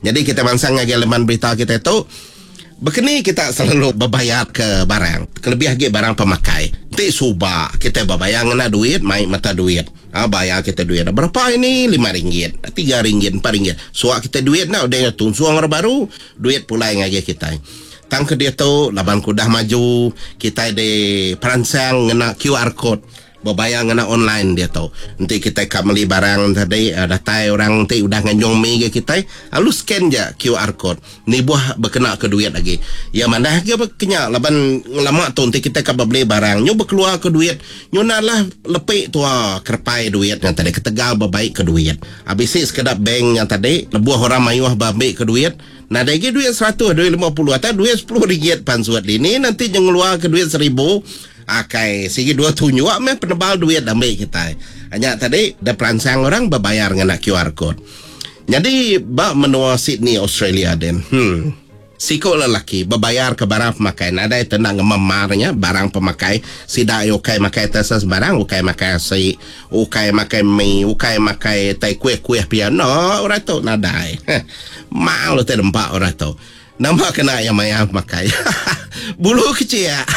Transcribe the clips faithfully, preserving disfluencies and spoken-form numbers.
Jadi kita mansang ngagi leman berita kita tu begini kita selalu berbayar ke barang. Kelebih lagi barang pemakai. Ti subah kita berbayar ngena duit, main mata duit. Ah, bayar kita duit. Berapa ini? Lima ringgit, tiga ringgit, empat ringgit. Suak kita duit nak udah tunsuang baru, duit pula yang ngagi kita. Tang ke dia tu, laban kudah maju, kita di peransang ngena Q R code. Berbayar ngena online dia tu. Nanti kita kat beli barang tadi, uh, datai orang nanti udah nganyong mi ke kita, lalu scan je Q R code. Ni buah berkena ke duit lagi. Ya mana dia berkenya laban lama tu nanti kita kat beli barang, nyo berkeluar ke duit, nyo nalah lepik tu ah kerpai duit yang tadi ketegal berbaik ke duit. Habis ni sekedar bank yang tadi, lebuh orang mayuh babik ke duit. Nah, lagi duit seratus, duit lima puluh, atau duit sepuluh ringgit pansuat ini nanti jangan keluar ke duit seribu. Akai segi dua tunjuk meh penebal duit ambil kita. Hanya tadi dah peransang orang berbayar dengan Q R code. Jadi bak menua Sydney Australia den. Hmm. Siko lelaki berbayar ke barang pemakai. Ada yang tenang memarnya barang pemakai. Sida ukai makai tersas barang, ukai makai si, ukai makai mi, ukai makai tai kuih-kuih piano, orang tu nadai. Malu terdempak orang tu. Nama kena yang maya makai. Bulu kecil ya.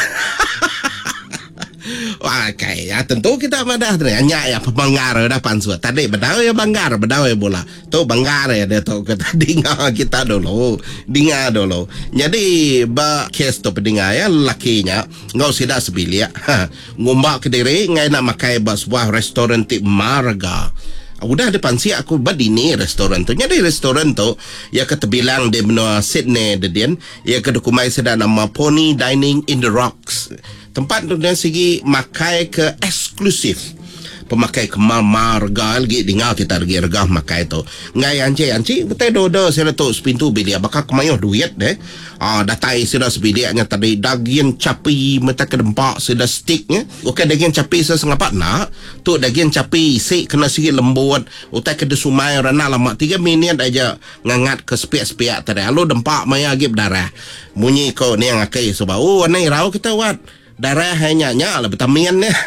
Wah, okay. Ya, tentu kita madah hanya ya pembanggar dah pansuat. Tadi bedau ya banggar, bedau ya bola. Tu banggar ya dia tu kita dengar kita dulu, dengar dulu. Jadi ba kes tu pendengar ya lakinya ngau sida sebilia. Ngombak ke diri ngai nak makai ba sebuah restoran tip marga. Udah depan si aku badini restoran tu. Jadi restoran tu ya kata bilang di benua Sydney dedian ya kedukumai sedang nama Pony Dining in the Rocks. Tempat tu dari segi makai ke eksklusif. Pemakai kemal marga lagi dengar kita lagi regah makai tu. Ngai anci anci betul dodo saya tu sepintu bilik bakal kemayuh duit deh. Ah datai sudah sebiliknya tadi daging capi mata kedempak sudah sticknya. Okey daging capi sesengapat nak. Tu daging capi isi kena sikit lembut. Utai ke desumai rana lama tiga minit aja ngangat ke sepiak-sepiak tadi. Lalu dempak maya lagi berdarah. Bunyi kau ni yang akai sebab oh nai rau kita wat. Darah hanya nya lah vitamin ni.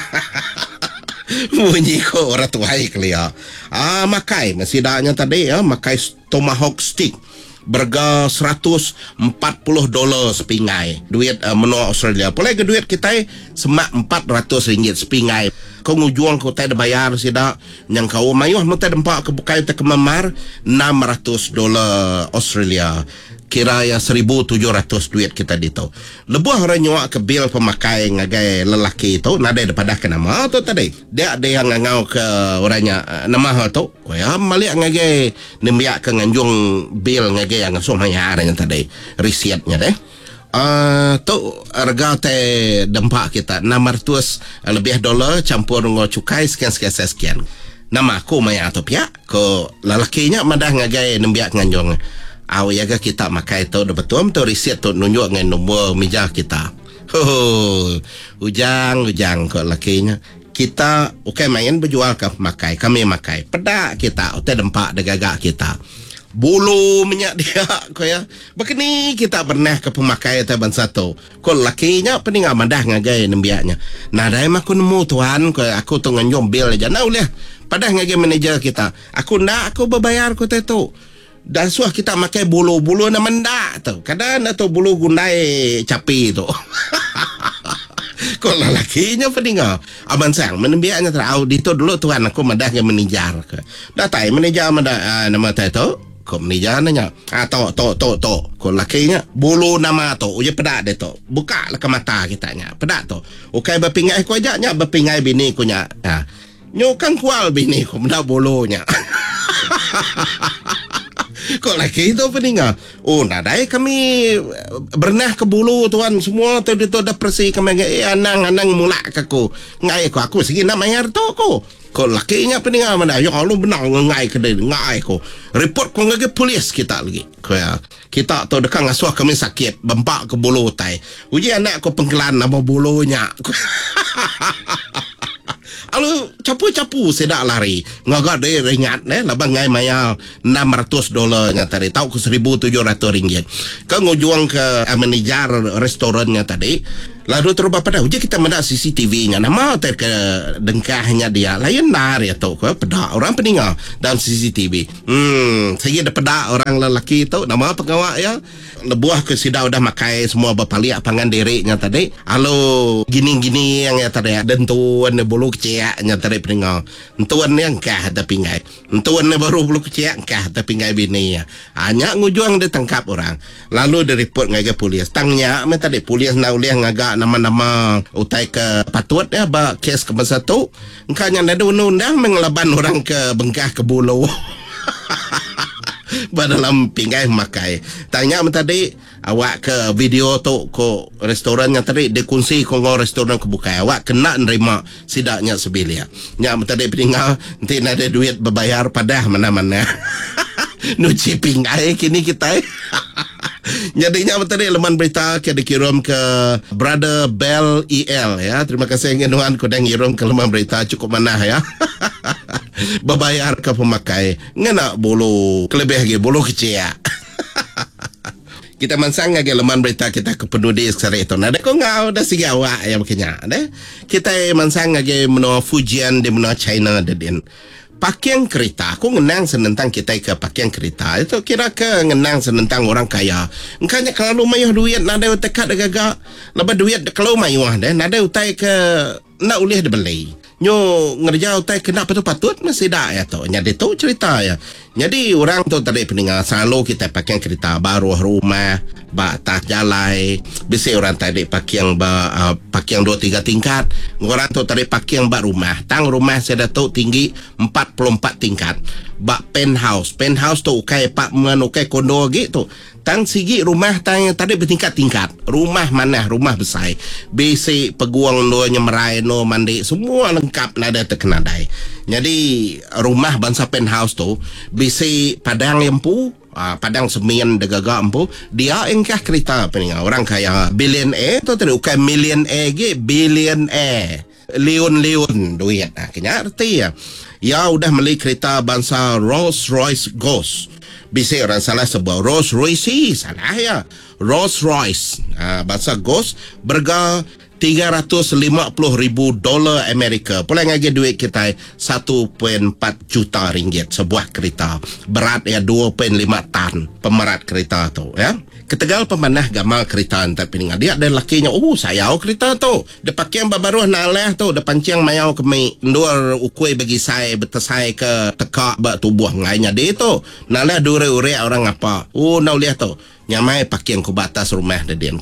Bunyi ko orang tuai kelia. Ah makai masih dahnya tadi ya makai tomahawk stick. Berga seratus empat puluh dolar sepingai. Duit uh, menua Australia. Pulai ke duit kita semak empat ratus ringgit sepingai. Kau ngujuang kau tak ada bayar sida yang kau mayuh mutai dempak ke bukai tak kemamar enam ratus dolar Australia. Kira ya seribu tujuh ratus duit kita dito. Lebuh orang nyuak ke bil pemakai ngagai lelaki itu nada daripada ke nama tu tadi. Dia ada yang ngau ke orangnya uh, nama tu. Ya malik ngagai nembiak ke nganjung bil ngagai yang ngasuh mayar yang tadi. Risiatnya deh. Uh, tu harga te dempak kita enam ratus lebih dolar campur dengan cukai sekian-sekian sekian. Nama aku maya atau pihak ko lelakinya madah ngagai nembiak nganjung. Aw yaga kita makai tu betul betul riset tu nunjuk dengan nombor meja kita. Ho ujang ujang ko lakinya. Kita okey main berjual ke makai kami makai. Pedak kita ote dempak degagak kita. Bulu minyak dia ko ya. Begini kita pernah ke pemakai taban satu. Ko lakinya pening amadah ngagai nembiaknya. Nah dai aku nemu tuan ko aku tu nganjom bil aja. Nah ulah padah ngagai manager kita. Aku ndak aku berbayar ko tu. Dan suah kita makai bulu-bulu na mendak tu. Kadang atau bulu gundai capi tu. Kau lelakinya peninga. Abang sang menembiaknya terau dito dulu tuan aku madah ke manager ke. Datai manager madah uh, nama tai tu. Kau manager nanya. Ah to to to to. Kau lakinya bulu nama tu. Uja pedak dia tu. Buka lah ke mata kita nya. Pedak tu. Ukai berpingai kau aja nya berpingai bini ku nya. Ha. Nyukang kual bini ku mendak bulunya. Kok lagi itu peninga? Oh, nadai kami bernah ke bulu tuan semua tu itu dah bersih kami eh anang anang mulak aku. Ngai aku aku segi nak mayar tu aku. Kok lakinya peninga mana? Ya Allah benar ngai ke dia ngai aku. Report ko ngage polis kita lagi. Kaya kita tu dekat ngasuh kami sakit bempak ke bulu tai. Uji anak ko pengkelan nama bulunya. Alu capu-capu sedak lari. Ngagak dia ringat eh labang ngai maya enam ratus dolar nya tadi. Tahu ke seribu tujuh ratus ringgit. Ke ngujuang ke manager restorannya tadi. Lalu terus pada uji kita mendak C C T V-nya nama ter ke dengkahnya dia lain nar ya tu ke pedak orang peninggal dalam C C T V. Hmm, saya ada pedak orang lelaki tu nama pengawak ya. Lebuah ke sida udah makai semua bapaliak pangan deriknya tadi. Halo gini-gini yang ya tadi dan tuan bulu keciaknya tadi peninggal. Tuan yang kah tapi ngai. Tuan baru bulu keciak kah tapi ngai bini ya. Hanya ngujuang ditangkap orang. Lalu direport ngai ke polis. Tangnya me tadi polis nak uliah ngagak nama-nama utai ke patut ya ba kes ke masa tu. Engkanya ada undang-undang mengelaban orang ke bengkah ke bulu. Dalam pinggai makai. Tanya tadi awak ke video tu ko restorannya tadi dikunci ko ngau restoran kebuka. Awak kena nerima sidaknya sebilia. Nya tadi peninggal nanti ada duit berbayar padah mana-mana. Nuci pinggai kini kita. Jadinya tadi leman berita ke dikirim ke Brother Bell E L ya. Terima kasih ngenuan ko dang ngirim ke leman berita cukup mana ya. Berbayar ke pemakai ngena bolu kelebih lagi bolu kecil. Kita mansang lagi leman berita kita ke penudi sekarang itu. Nada ko ngau dah sige awak ya makanya. Ada kita mansang lagi menua Fujian di menua China dedin. Pakaian kereta, aku ngenang senentang kita ke pakaian kereta. Itu kira ke ngenang senentang orang kaya. Engkanya kalau mayuh duit, nada tekat gagak. Lepas duit kalau mayuh deh, nada utai ke nak ulih dibeli. Nyo ngerja utai kena patut-patut masih dah ya tu. Jadi tu cerita ya. Jadi orang tu tadi peninggal selalu kita pakaian kereta baru rumah, ba tak jalai. Biasa orang tadi pakaian ba uh, pakaian dua tiga tingkat. Orang tu tadi pakaian ba rumah. Tang rumah saya dah tahu tinggi empat puluh empat tingkat. Ba penthouse. Penthouse tu ukai apartment, ukai kondo gitu. Tang sigi rumah tang tadi bertingkat-tingkat. Rumah mana? Rumah besar. Basic peguang no nyemerai no mandi semua lengkap nada terkenadai. Jadi rumah bangsa penthouse tu basic padang lempu, uh, padang semen degaga empu, dia engkah kereta peninggal orang kaya billionaire tu tadi ukai millionaire ge billionaire. Leon-leon duit. Nah, kena arti ya. Ya udah beli kereta bangsa Rolls Royce Ghost. Bisa orang salah sebuah Rolls Royce salah ya. Rolls Royce uh, bangsa Ghost berga tiga ratus lima puluh ribu dolar Amerika. Pula lagi duit kita satu koma empat juta ringgit sebuah kereta. Berat ya dua koma lima tan pemerat kereta tu ya. Ketegal pemanah gamal kereta antar piningan. Dia ada lakinya, oh sayau kereta tu. Dia pakai yang baru naleh tu. Dia pancing mayau ke mi. Dua ukui bagi saya, betesai ke tekak bak tubuh ngainya dia tu. Naleh dure-ure orang apa. Oh nak lihat tu. Nyamai pakai yang ku batas rumah dia dia.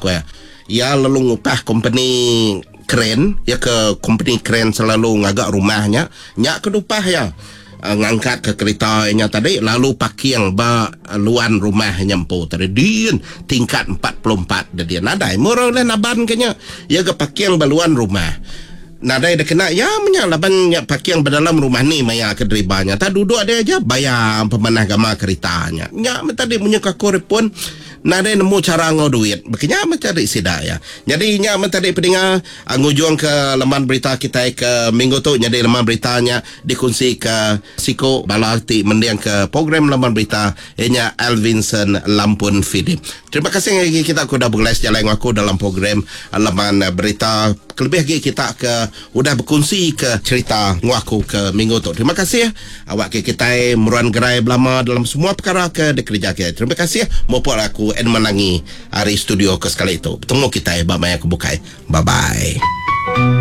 Ya lalu ngupah company keren. Ya ke company keren selalu ngagak rumahnya. Nyak kedupah ya. Uh, ngangkat ke keretanya tadi lalu pakai yang ba luan rumah nyampu tadi din tingkat empat puluh empat dia nadai murah lah naban kenya ya ke pakai yang baluan rumah nadai dah kena ya menyalaban ya pakai yang berdalam rumah ni maya ke deribanya tak duduk ada aja bayar pemanah gama keretanya ya tadi punya kakorip pun nada nemu cara ngau duit. Bekenya mencari sidak ya. Jadi nya mentadi pendengar uh, ngujung ke laman berita kita ke minggu tu. Jadi laman beritanya dikunci ke Siko Balati mendiang ke program laman berita ianya Alvinson Lampun Fidip. Terima kasih lagi kita aku dah bergelas jalan aku dalam program uh, laman berita. Kelebih lagi kita ke udah berkongsi ke cerita ngaku ke minggu tu. Terima kasih awak ke kita meruan gerai belama dalam semua perkara ke dikerja kita. Terima kasih maupun aku en menangi hari studio ke sekali itu. Bertemu kita bab maya kebukai. Bye bye.